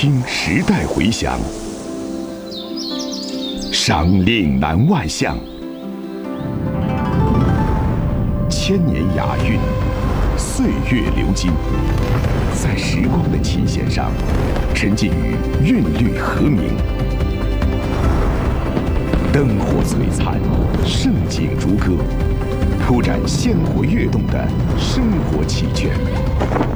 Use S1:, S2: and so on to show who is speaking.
S1: 听时代回响，赏岭南万象，千年雅韵，岁月流金，在时光的琴弦上，沉浸于韵律和鸣。灯火璀璨，盛景如歌，铺展鲜活跃动的生活奇卷。